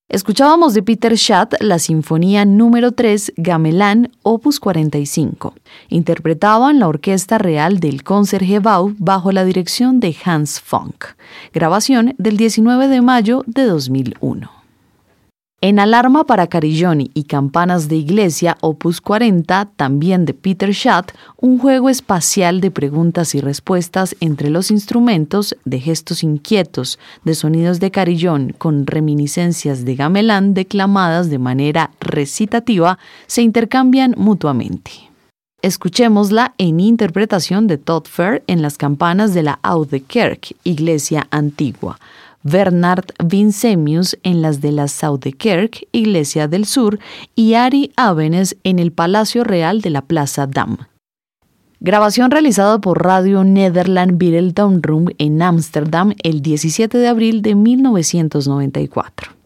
Escuchábamos de Peter Schadt la Sinfonía número 3 Gamelán, opus 45. Interpretaban la Orquesta Real del Concertgebouw bajo la dirección de Hans Funk. Grabación del 19 de mayo de 2001. En Alarma para Carillón y Campanas de Iglesia, opus 40, también de Peter Schadt, un juego espacial de preguntas y respuestas entre los instrumentos, de gestos inquietos, de sonidos de carillón con reminiscencias de gamelán declamadas de manera recitativa, se intercambian mutuamente. Escuchémosla en interpretación de Todd Fair en las campanas de la Oude Kerk, Iglesia Antigua, Bernard Vincemius en las de la Zuiderkerk, Iglesia del Sur, y Ari Avenes en el Palacio Real de la Plaza Dam. Grabación realizada por Radio Nederland Beeldauroom en Ámsterdam el 17 de abril de 1994.